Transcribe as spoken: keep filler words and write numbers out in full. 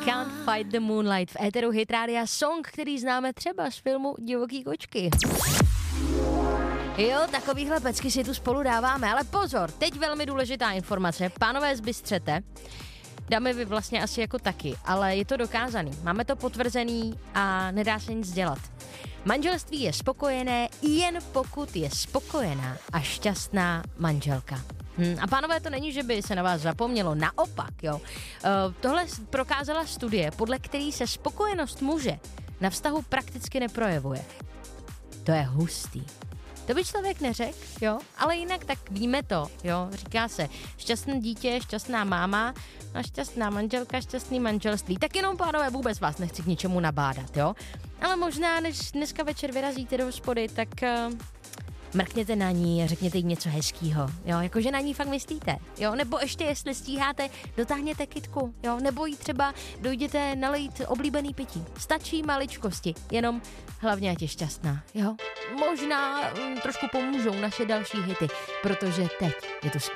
Can't Fight the Moonlight v éteru Hit Rádia, song, který známe třeba z filmu Divoký kočky. Jo, takovýhle pecky si tu spolu dáváme, ale pozor, teď velmi důležitá informace, pánové zbystřete, dáme vy vlastně asi jako taky, ale je to dokázaný, máme to potvrzený a nedá se nic dělat. Manželství je spokojené, jen pokud je spokojená a šťastná manželka. Hmm, a pánové, to není, že by se na vás zapomnělo, naopak, jo. Uh, tohle prokázala studie, podle který se spokojenost muže na vztahu prakticky neprojevuje. To je hustý. To by člověk neřekl, jo, ale jinak tak víme to, jo, říká se šťastné dítě, šťastná máma a šťastná manželka, šťastný manželství. Tak jenom, pánové, vůbec vás nechci k ničemu nabádat, jo, ale možná, než dneska večer vyrazíte do hospody, tak uh, mrkněte na ní a řekněte jí něco hezkýho, jo, jakože na ní fakt myslíte, jo, nebo ještě jestli stíháte, dotáhněte kytku, jo, nebo jí třeba dojděte nalejt oblíbený pití. Stačí maličkosti, jenom hlavně ať je šťastná, jo. Možná mm, trošku pomůžou naše další hity, protože teď je to